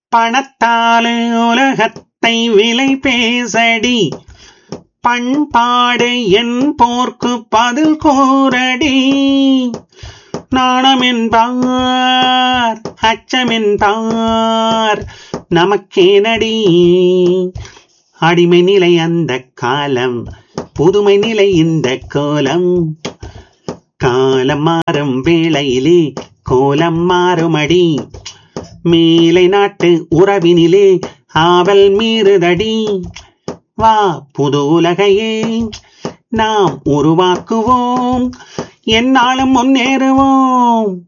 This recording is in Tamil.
பணத்தாலே உலகத்தை விலை பேசடி, பண்பாடு என் போர்க்கு பதில் கூறடி. நாணமென்பார் அச்சமென்பார் நமக்கேனடி, அடிமை நிலை அந்த காலம், புதுமை நிலை இந்த கோலம். காலம் மாறும் வேளையிலே கோலம் மாறுமடி, மேலை நாட்டு உறவினிலே ஆவல் மீறுதடி. வா புது உலகையே நாம் உருவாக்குவோம், எந்நாளும் முன்னேறுவோம்.